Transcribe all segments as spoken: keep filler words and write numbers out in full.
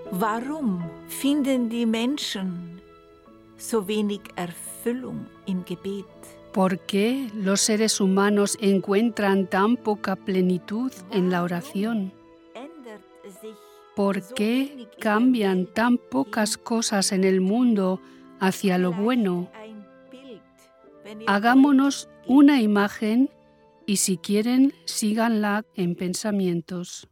Warum finden die Menschen so wenig Erfüllung im Gebet? ¿Por qué los seres humanos encuentran tan poca plenitud en la oración? ¿Por qué cambian tan pocas cosas en el mundo hacia lo bueno? Hagámonos una imagen y si quieren, síganla en pensamientos.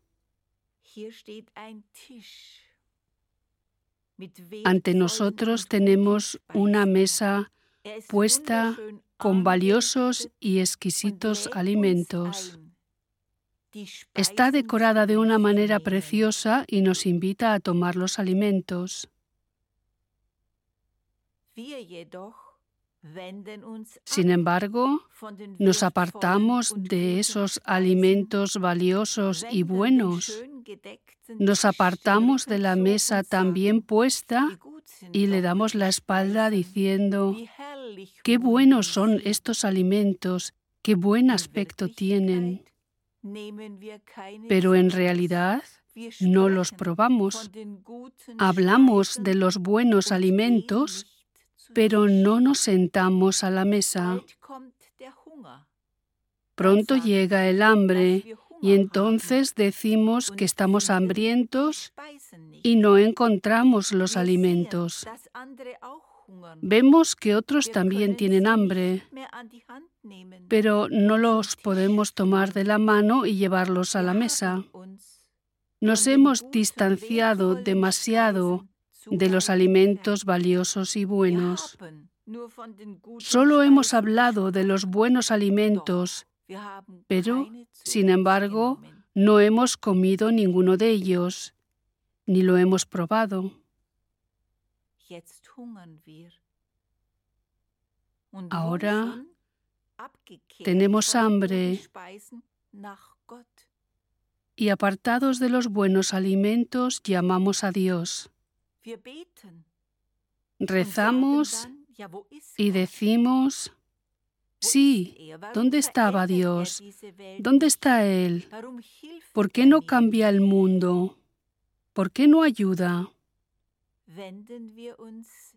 Ante nosotros tenemos una mesa puesta con valiosos y exquisitos alimentos. Está decorada de una manera preciosa y nos invita a tomar los alimentos. Sin embargo, nos apartamos de esos alimentos valiosos y buenos. Nos apartamos de la mesa tan bien puesta y le damos la espalda diciendo: ¡qué buenos son estos alimentos! ¡Qué buen aspecto tienen! Pero en realidad no los probamos. Hablamos de los buenos alimentos, pero no nos sentamos a la mesa. Pronto llega el hambre y entonces decimos que estamos hambrientos y no encontramos los alimentos. Vemos que otros también tienen hambre, pero no los podemos tomar de la mano y llevarlos a la mesa. Nos hemos distanciado demasiado de los alimentos valiosos y buenos. Solo hemos hablado de los buenos alimentos, pero, sin embargo, no hemos comido ninguno de ellos, ni lo hemos probado. Ahora tenemos hambre y, apartados de los buenos alimentos, llamamos a Dios. Rezamos y decimos: sí, ¿dónde estaba Dios? ¿Dónde está Él? ¿Por qué no cambia el mundo? ¿Por qué no ayuda?